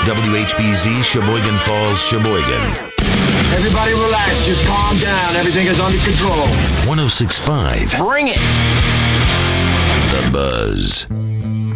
WHBZ, Sheboygan Falls, Sheboygan. Everybody relax. Just calm down. Everything is under control. 106.5. Bring it. The Buzz.